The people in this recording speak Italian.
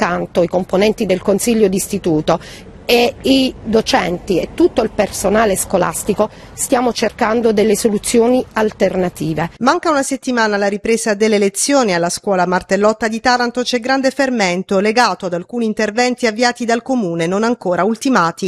accanto i componenti del Consiglio d'Istituto e i docenti e tutto il personale scolastico stiamo cercando delle soluzioni alternative. Manca una settimana alla ripresa delle lezioni alla scuola Martellotta di Taranto. C'è grande fermento legato ad alcuni interventi avviati dal comune non ancora ultimati.